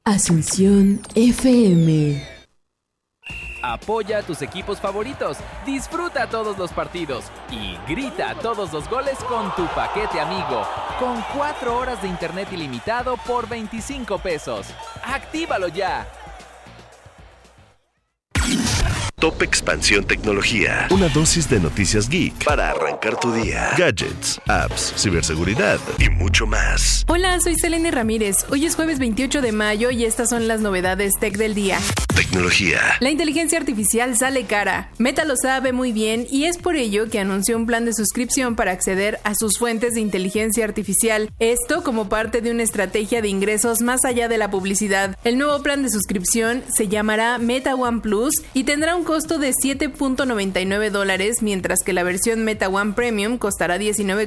Asunción FM. Apoya a tus equipos favoritos, disfruta todos los partidos y grita todos los goles con tu paquete amigo, con 4 horas de internet ilimitado por 25 pesos. ¡Actívalo ya! Top Expansión Tecnología. Una dosis de noticias geek para arrancar tu día. Gadgets, apps, ciberseguridad y mucho más. Hola, soy Selene Ramírez. Hoy es jueves 28 de mayo y estas son las novedades tech del día. Tecnología. La inteligencia artificial sale cara. Meta lo sabe muy bien y es por ello que anunció un plan de suscripción para acceder a sus fuentes de inteligencia artificial. Esto como parte de una estrategia de ingresos más allá de la publicidad. El nuevo plan de suscripción se llamará Meta One Plus y tendrá un costo de $7.99, mientras que la versión Meta One Premium costará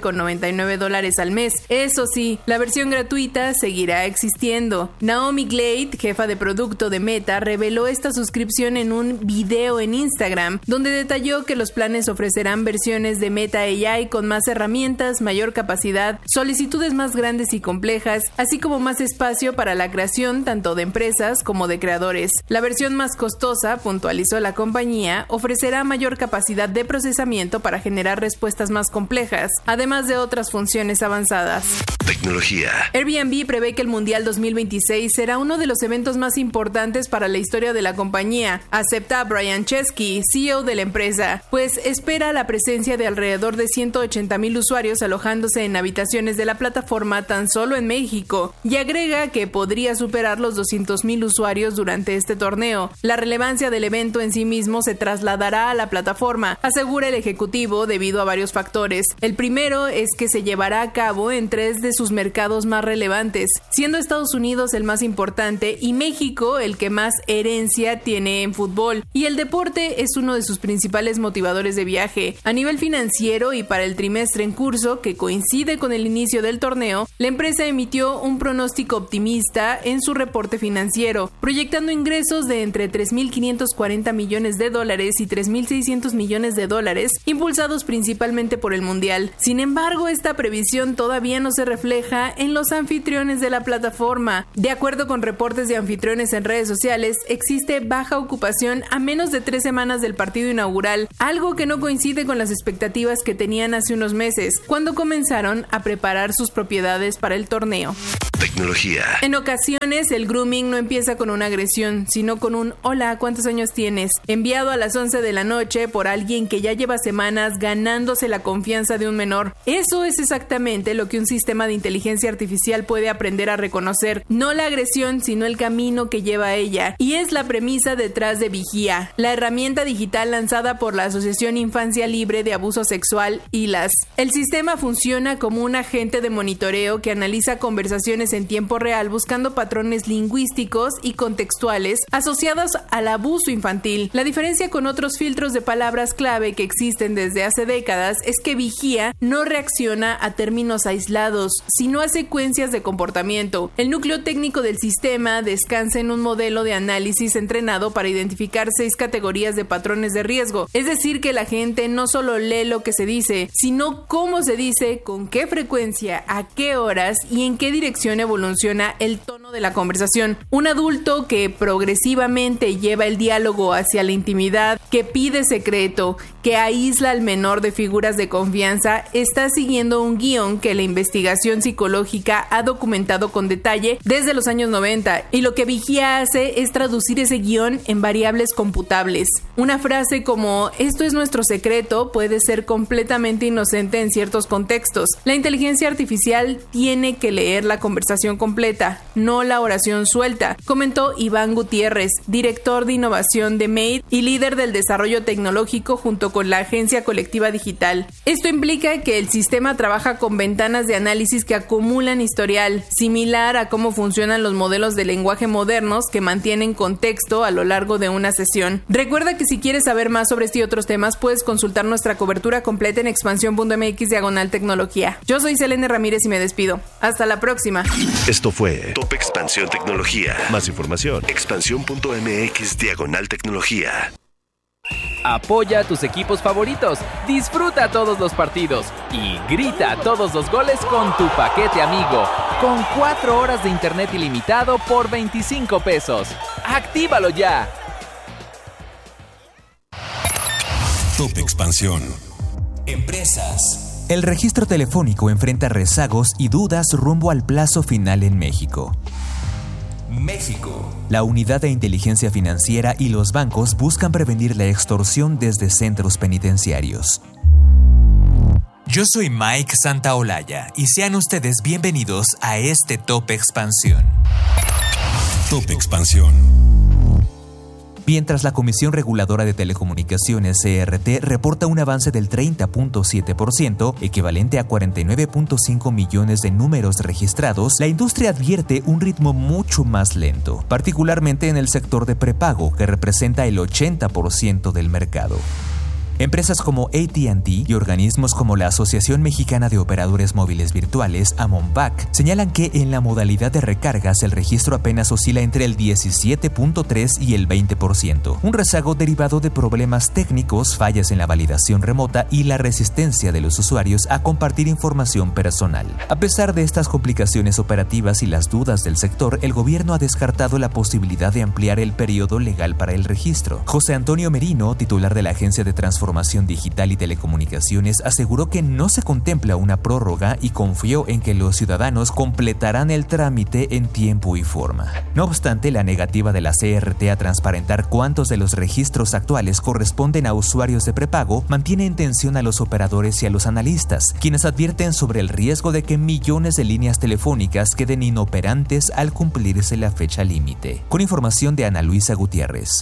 $19.99 al mes. Eso sí, la versión gratuita seguirá existiendo. Naomi Glade, jefa de producto de Meta, reveló esta suscripción en un video en Instagram, donde detalló que los planes ofrecerán versiones de Meta AI con más herramientas, mayor capacidad, solicitudes más grandes y complejas, así como más espacio para la creación tanto de empresas como de creadores. La versión más costosa, puntualizó la compañía, ofrecerá mayor capacidad de procesamiento para generar respuestas más complejas, además de otras funciones avanzadas. Tecnología. Airbnb prevé que el Mundial 2026 será uno de los eventos más importantes para la historia de la compañía, acepta Brian Chesky, CEO de la empresa, pues espera la presencia de alrededor de 180,000 usuarios alojándose en habitaciones de la plataforma tan solo en México, y agrega que podría superar los 200,000 usuarios durante este torneo. La relevancia del evento en sí mismo se trasladará a la plataforma, asegura el ejecutivo, debido a varios factores. El primero es que se llevará a cabo en 3 de sus mercados más relevantes, siendo Estados Unidos el más importante y México el que más herencia tiene en fútbol, y el deporte es uno de sus principales motivadores de viaje. A nivel financiero y para el trimestre en curso, que coincide con el inicio del torneo, la empresa emitió un pronóstico optimista en su reporte financiero, proyectando ingresos de entre $3,540 millones y $3,600 millones, impulsados principalmente por el Mundial. Sin embargo, esta previsión todavía no se refleja en los anfitriones de la plataforma. De acuerdo con reportes de anfitriones en redes sociales, existe baja ocupación a menos de 3 semanas del partido inaugural, algo que no coincide con las expectativas que tenían hace unos meses, cuando comenzaron a preparar sus propiedades para el torneo. Tecnología. En ocasiones, el grooming no empieza con una agresión, sino con un "hola, ¿cuántos años tienes?", enviado a las 11 de la noche por alguien que ya lleva semanas ganándose la confianza de un menor. Eso es exactamente lo que un sistema de inteligencia artificial puede aprender a reconocer, no la agresión, sino el camino que lleva a ella, y es la premisa detrás de Vigía, la herramienta digital lanzada por la Asociación Infancia Libre de Abuso Sexual, ILAS. El sistema funciona como un agente de monitoreo que analiza conversaciones en tiempo real buscando patrones lingüísticos y contextuales asociados al abuso infantil. La diferencia con otros filtros de palabras clave que existen desde hace décadas es que Vigía no reacciona a términos aislados, sino a secuencias de comportamiento. El núcleo técnico del sistema descansa en un modelo de análisis entrenado para identificar 6 categorías de patrones de riesgo. Es decir, que la gente no solo lee lo que se dice, sino cómo se dice, con qué frecuencia, a qué horas y en qué dirección evoluciona el tono de la conversación. Un adulto que progresivamente lleva el diálogo hacia la intimidad, que pide secreto, que aísla al menor de figuras de confianza, está siguiendo un guión que la investigación psicológica ha documentado con detalle desde los años 90, y lo que Vigía hace es traducir ese guión en variables computables. Una frase como "esto es nuestro secreto" puede ser completamente inocente en ciertos contextos. La inteligencia artificial tiene que leer la conversación completa, no la oración suelta, comentó Iván Gutiérrez, director de innovación de Made y líder del desarrollo tecnológico junto con la agencia colectiva digital. Esto implica que el sistema trabaja con ventanas de análisis que acumulan historial, similar a cómo funcionan los modelos de lenguaje modernos que mantienen contexto a lo largo de una sesión. Recuerda que si quieres saber más sobre este y otros temas, puedes consultar nuestra cobertura completa en expansión.mx/tecnología. Yo soy Selene Ramírez y me despido. Hasta la próxima. Esto fue Top Expansión Tecnología. Más información, expansión.mx/tecnología. Apoya a tus equipos favoritos, disfruta todos los partidos y grita todos los goles con tu paquete amigo, con 4 horas de internet ilimitado por 25 pesos. ¡Actívalo ya! Top Expansión. Empresas. El registro telefónico enfrenta rezagos y dudas rumbo al plazo final en México. México. La Unidad de Inteligencia Financiera y los bancos buscan prevenir la extorsión desde centros penitenciarios. Yo soy Mike Santaolalla y sean ustedes bienvenidos a este Top Expansión. Top Expansión. Mientras la Comisión Reguladora de Telecomunicaciones, CRT, reporta un avance del 30.7%, equivalente a 49.5 millones de números registrados, la industria advierte un ritmo mucho más lento, particularmente en el sector de prepago, que representa el 80% del mercado. Empresas como AT&T y organismos como la Asociación Mexicana de Operadores Móviles Virtuales, AMONVAC, señalan que en la modalidad de recargas el registro apenas oscila entre el 17.3% y el 20%, un rezago derivado de problemas técnicos, fallas en la validación remota y la resistencia de los usuarios a compartir información personal. A pesar de estas complicaciones operativas y las dudas del sector, el gobierno ha descartado la posibilidad de ampliar el periodo legal para el registro. José Antonio Merino, titular de la Agencia de Transformación Digital y Telecomunicaciones, aseguró que no se contempla una prórroga y confió en que los ciudadanos completarán el trámite en tiempo y forma. No obstante, la negativa de la CRT a transparentar cuántos de los registros actuales corresponden a usuarios de prepago mantiene en tensión a los operadores y a los analistas, quienes advierten sobre el riesgo de que millones de líneas telefónicas queden inoperantes al cumplirse la fecha límite. Con información de Ana Luisa Gutiérrez.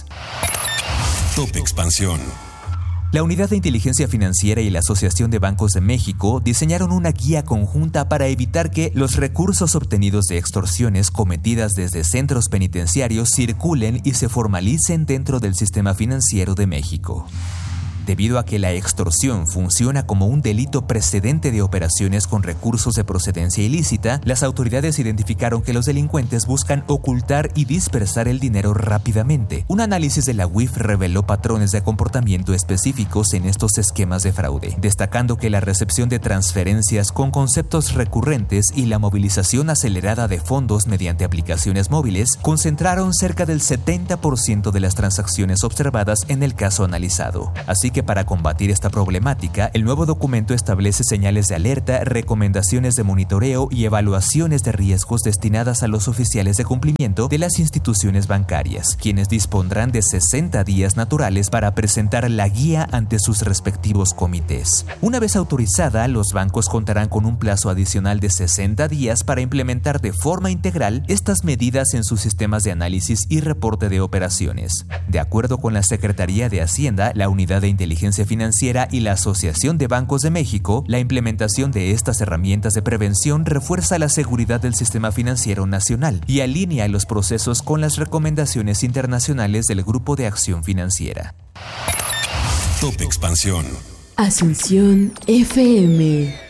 Top Expansión. La Unidad de Inteligencia Financiera y la Asociación de Bancos de México diseñaron una guía conjunta para evitar que los recursos obtenidos de extorsiones cometidas desde centros penitenciarios circulen y se formalicen dentro del sistema financiero de México. Debido a que la extorsión funciona como un delito precedente de operaciones con recursos de procedencia ilícita, las autoridades identificaron que los delincuentes buscan ocultar y dispersar el dinero rápidamente. Un análisis de la UIF reveló patrones de comportamiento específicos en estos esquemas de fraude, destacando que la recepción de transferencias con conceptos recurrentes y la movilización acelerada de fondos mediante aplicaciones móviles concentraron cerca del 70% de las transacciones observadas en el caso analizado. Así que para combatir esta problemática, el nuevo documento establece señales de alerta, recomendaciones de monitoreo y evaluaciones de riesgos destinadas a los oficiales de cumplimiento de las instituciones bancarias, quienes dispondrán de 60 días naturales para presentar la guía ante sus respectivos comités. Una vez autorizada, los bancos contarán con un plazo adicional de 60 días para implementar de forma integral estas medidas en sus sistemas de análisis y reporte de operaciones. De acuerdo con la Secretaría de Hacienda, la Unidad de Inteligencia Financiera y la Asociación de Bancos de México, la implementación de estas herramientas de prevención refuerza la seguridad del sistema financiero nacional y alinea los procesos con las recomendaciones internacionales del Grupo de Acción Financiera. Top Expansión. Asunción FM.